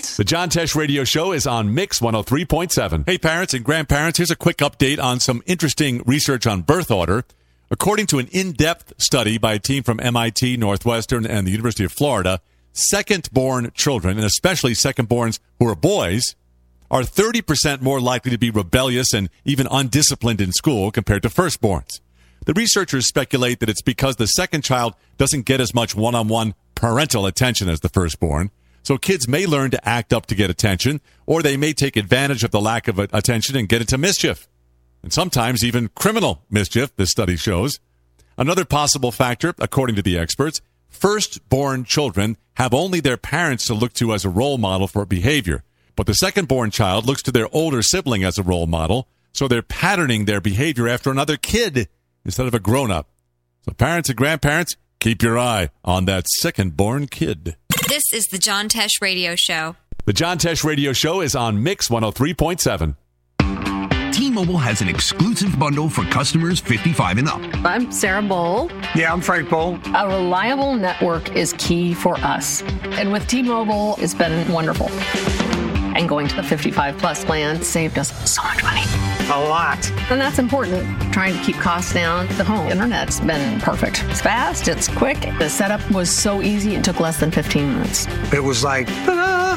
Sports. The John Tesh Radio Show is on Mix 103.7. Hey, parents and grandparents, here's a quick update on some interesting research on birth order. According to an in-depth study by a team from MIT, Northwestern, and the University of Florida, second-born children, and especially second-borns who are boys, are 30% more likely to be rebellious and even undisciplined in school compared to firstborns. The researchers speculate that it's because the second child doesn't get as much one-on-one parental attention as the firstborn. So kids may learn to act up to get attention, or they may take advantage of the lack of attention and get into mischief. And sometimes even criminal mischief, this study shows. Another possible factor, according to the experts, firstborn children have only their parents to look to as a role model for behavior. But the second-born child looks to their older sibling as a role model, so they're patterning their behavior after another kid instead of a grown-up. So parents and grandparents, keep your eye on that second-born kid. This is the John Tesh Radio Show. The John Tesh Radio Show is on Mix 103.7. T-Mobile has an exclusive bundle for customers 55 and up. I'm Sarah Bowl. Yeah, I'm Frank Bowl. A reliable network is key for us. And with T-Mobile, it's been wonderful. And going to the 55-plus plan saved us so much money. A lot. And that's important. Trying to keep costs down. The home internet's been perfect. It's fast. It's quick. The setup was so easy. It took less than 15 minutes. It was like, ta-da!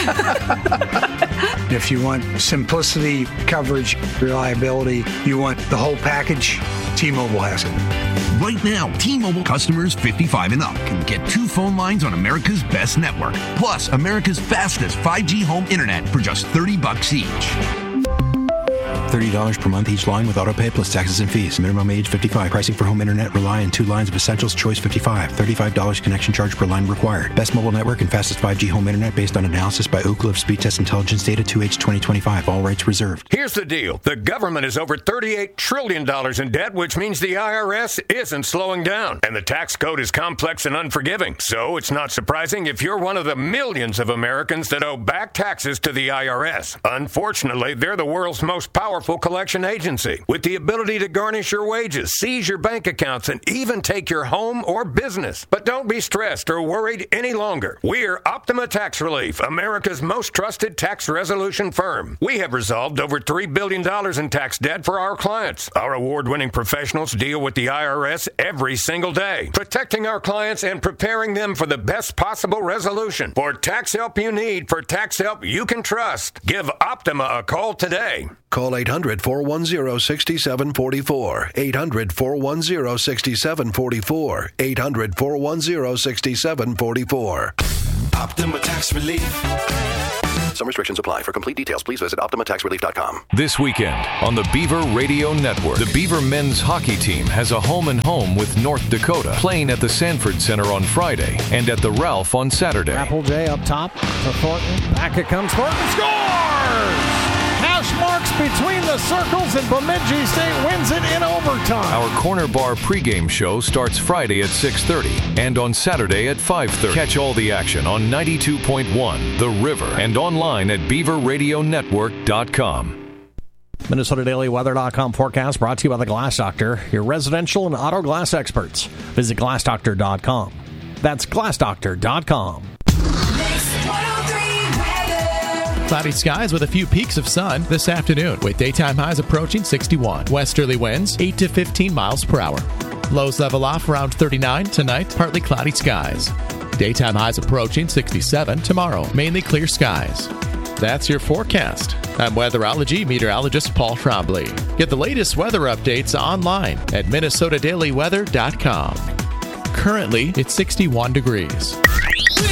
If you want simplicity, coverage, reliability, you want the whole package, T-Mobile has it. Right now, T-Mobile customers 55 and up can get 2 phone lines on America's best network, plus America's fastest 5G home internet for just $30 each. $30 per month each line with autopay plus taxes and fees. Minimum age 55. Pricing for home internet rely on 2 lines of essentials. Choice 55. $35 connection charge per line required. Best mobile network and fastest 5G home internet based on analysis by Ookla of Speed Test Intelligence data 2H 2025. All rights reserved. Here's the deal. The government is over $38 trillion in debt, which means the IRS isn't slowing down. And the tax code is complex and unforgiving. So it's not surprising if you're one of the millions of Americans that owe back taxes to the IRS. Unfortunately, they're the world's most powerful collection agency with the ability to garnish your wages, seize your bank accounts, and even take your home or business. But don't be stressed or worried any longer. We're Optima Tax Relief, America's most trusted tax resolution firm. We have resolved over $3 billion in tax debt for our clients. Our award-winning professionals deal with the IRS every single day, protecting our clients and preparing them for the best possible resolution. For tax help you need, for tax help you can trust, give Optima a call today. Call 800-410-6744. 800-410-6744. 800-410-6744. Optima Tax Relief. Some restrictions apply. For complete details, please visit OptimaTaxRelief.com. This weekend on the Beaver Radio Network, the Beaver men's hockey team has a home-and-home with North Dakota, playing at the Sanford Center on Friday and at the Ralph on Saturday. Applejay up top to Thornton. Back it comes. Thornton scores! Hash marks between the circles, and Bemidji State wins it in overtime. Our Corner Bar pregame show starts Friday at 6:30 and on Saturday at 5:30. Catch all the action on 92.1 The River and online at BeaverRadioNetwork.com. MinnesotaDailyWeather.com forecast brought to you by the Glass Doctor, your residential and auto glass experts. Visit GlassDoctor.com. That's GlassDoctor.com. Cloudy skies with a few peaks of sun this afternoon, with daytime highs approaching 61. Westerly winds 8 to 15 miles per hour. Lows level off around 39 tonight, partly cloudy skies. Daytime highs approaching 67 tomorrow, mainly clear skies. That's your forecast. I'm weatherology meteorologist Paul Trombley. Get the latest weather updates online at MinnesotaDailyWeather.com. Currently, it's 61 degrees.